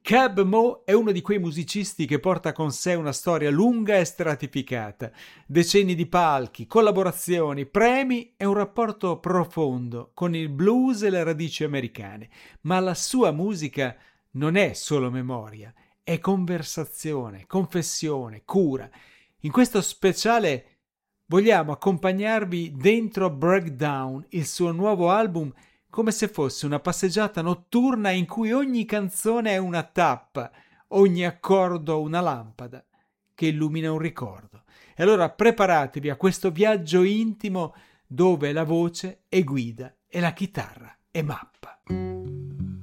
Cab Mo è uno di quei musicisti che porta con sé una storia lunga e stratificata, decenni di palchi, collaborazioni, premi e un rapporto profondo con il blues e le radici americane. Ma la sua musica non è solo memoria, è conversazione, confessione, cura. In questo speciale vogliamo accompagnarvi dentro Breakdown, il suo nuovo album, come se fosse una passeggiata notturna in cui ogni canzone è una tappa, ogni accordo una lampada che illumina un ricordo. E allora preparatevi a questo viaggio intimo dove la voce è guida e la chitarra è mappa.